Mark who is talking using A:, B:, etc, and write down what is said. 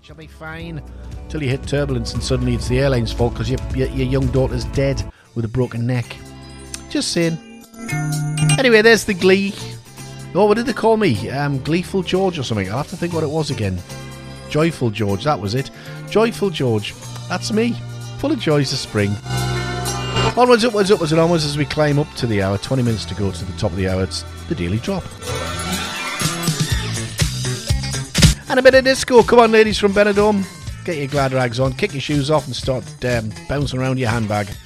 A: She'll be fine till you hit turbulence and suddenly it's the airline's fault because your young daughter's dead with a broken neck. Just saying. Anyway, there's the Glee. Oh, what did they call me? Gleeful George or something. I'll have to think what it was again. Joyful George, that was it. Joyful George. That's me. Full of joys of spring. Onwards, upwards, upwards and onwards as we climb up to the hour. 20 minutes to go to the top of the hour. It's the Daily Drop. And a bit of disco. Come on, ladies from Benidorm. Get your glad rags on, kick your shoes off and start bouncing around your handbag.